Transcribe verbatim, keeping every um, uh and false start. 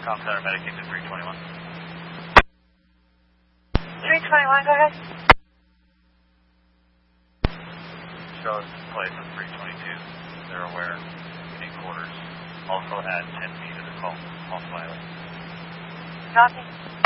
Com Center Medicaid to three twenty-one. three twenty-one, go ahead. Show us place of three twenty-two. They're aware. In quarters. Also add ten feet to the call. Call file. Copy.